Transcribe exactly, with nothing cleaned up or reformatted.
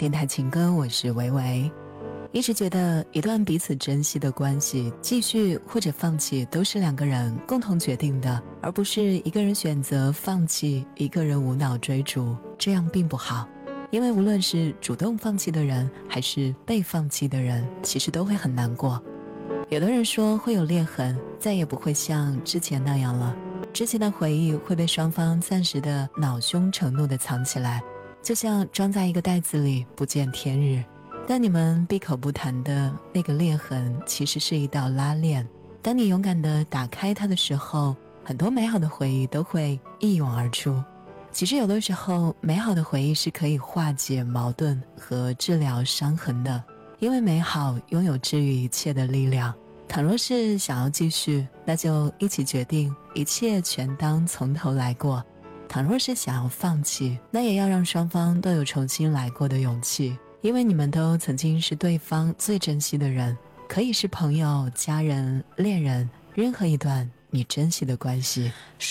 电台情歌，我是维维。一直觉得一段彼此珍惜的关系，继续或者放弃都是两个人共同决定的，而不是一个人选择放弃，一个人无脑追逐，这样并不好。因为无论是主动放弃的人还是被放弃的人，其实都会很难过。有的人说会有裂痕，再也不会像之前那样了，之前的回忆会被双方暂时的恼羞成怒的藏起来，就像装在一个袋子里不见天日。但你们闭口不谈的那个裂痕，其实是一道拉链，当你勇敢地打开它的时候，很多美好的回忆都会一涌而出。其实有的时候，美好的回忆是可以化解矛盾和治疗伤痕的，因为美好拥有治愈一切的力量。倘若是想要继续，那就一起决定，一切全当从头来过。倘若是想要放弃，那也要让双方都有重新来过的勇气，因为你们都曾经是对方最珍惜的人，可以是朋友、家人、恋人，任何一段你珍惜的关系。